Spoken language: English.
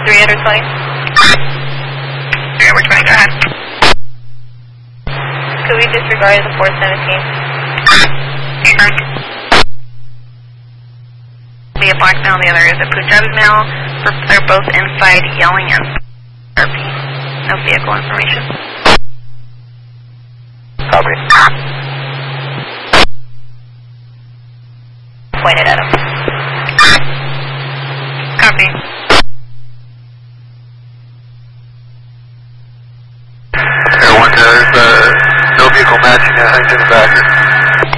3 under 20. 3 over 20, go ahead. Could we disregard the 417? Confirmed. Be a black male, the other is a Punjabi male. They're both inside yelling at RP. No vehicle information. Copy. Pointed at him. Copy. Air 1, there's no vehicle matching at Huntington and Backer.